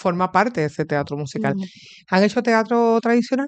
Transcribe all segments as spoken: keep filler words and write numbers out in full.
forma parte de ese teatro musical. Ujú. ¿Han hecho teatro tradicional?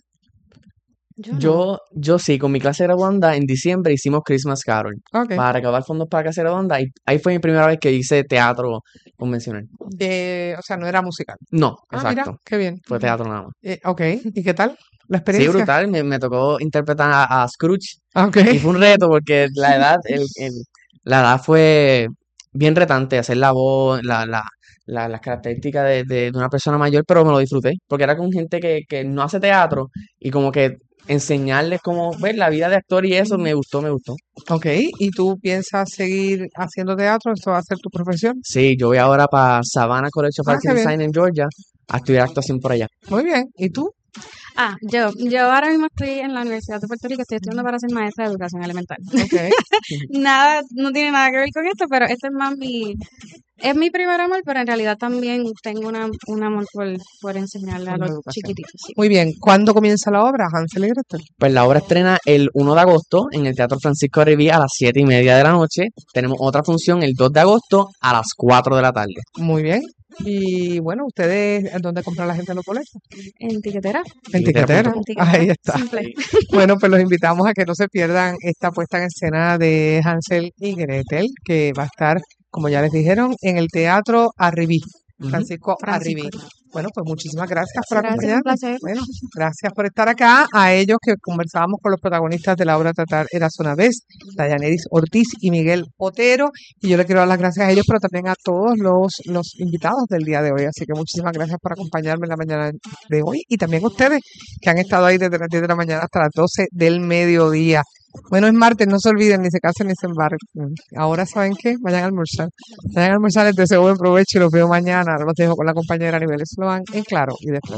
Yo no. Yo, yo sí, con mi clase de graduanda en diciembre hicimos Christmas Carol Ok. para recaudar fondos para la clase de graduanda y ahí fue mi primera vez que hice teatro convencional. De, o sea, no era musical. No, Ah, mira, exacto, qué bien. fue teatro nada más. Eh, ok, ¿y qué tal la Sí, experiencia? brutal, me, me tocó interpretar a, a Scrooge Ok. y fue un reto porque la edad, el, el- la edad fue bien retante, hacer la voz, la, la, la- las características de, de, de una persona mayor, pero me lo disfruté, porque era con gente que, que no hace teatro y como que enseñarles cómo ver la vida de actor y eso me gustó, me gustó. Ok, ¿y tú piensas seguir haciendo teatro? ¿Esto va a ser tu profesión? Sí, yo voy ahora para Savannah College of Ah, Arts qué and bien. Design en Georgia a estudiar actuación por allá. Muy bien, ¿y tú? Ah, yo, yo ahora mismo estoy en la Universidad de Puerto Rico, estoy estudiando para ser maestra de educación elemental. Ok, Nada, no tiene nada que ver con esto, pero este es más mi, es mi primer amor, pero en realidad también tengo una, un amor por, por enseñarle a por la los educación. chiquititos. Sí. Muy bien, ¿cuándo comienza la obra, Hansel y Gretel? Pues la obra estrena el uno de agosto en el Teatro Francisco Arribí a las siete y media de la noche. Tenemos otra función el dos de agosto a las cuatro de la tarde. Muy bien. Y bueno, ¿ustedes dónde compran la gente los boletos? En tiquetera. En Tiquetera Tiquetera. punto com. En tiquetera. Ahí está. Simple. Bueno, pues los invitamos a que no se pierdan esta puesta en escena de Hansel y Gretel, que va a estar, como ya les dijeron, en el Teatro Arribí, Ujú. Francisco Francisco. Arribí. Bueno, pues muchísimas gracias por Gracias, un acompañarnos. placer. Bueno, gracias por estar acá. A ellos que conversábamos con los protagonistas de la obra Tratar Eras una vez, Dayaneris Ortiz y Miguel Otero. Y yo le quiero dar las gracias a ellos, pero también a todos los, los invitados del día de hoy. Así que muchísimas gracias por acompañarme en la mañana de hoy. Y también a ustedes que han estado ahí desde las diez de la mañana hasta las doce del mediodía. Bueno, es martes, no se olviden, ni se casen ni se embarquen. Ahora, ¿saben qué? Vayan a almorzar. Vayan a almorzar, les deseo buen provecho y los veo mañana. Ahora los dejo con la compañera Nivel Sloan en Claro y después.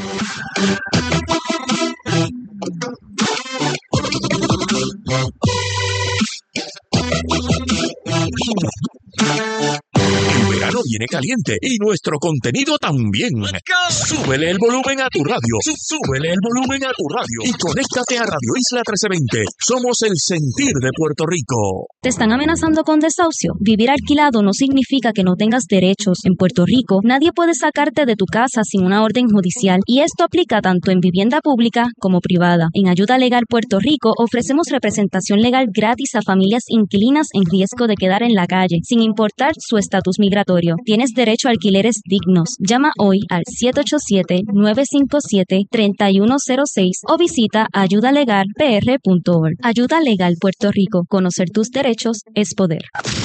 El verano viene caliente y nuestro contenido también. Súbele el volumen a tu radio. Sú- Súbele el volumen a tu radio. Y conéctate a Radio Isla trece veinte. Somos el sentir de Puerto Rico. ¿Te están amenazando con desahucio? Vivir alquilado no significa que no tengas derechos. En Puerto Rico, nadie puede sacarte de tu casa sin una orden judicial y esto aplica tanto en vivienda pública como privada. En Ayuda Legal Puerto Rico ofrecemos representación legal gratis a familias inquilinas en riesgo de quedar en la calle, sin importar su estatus migratorio. Tienes derecho a alquileres dignos. Llama hoy al siete ocho siete, nueve cinco siete, tres uno cero seis o visita ayuda legal p r punto org. Ayuda Legal Puerto Rico. Conocer tus derechos es poder.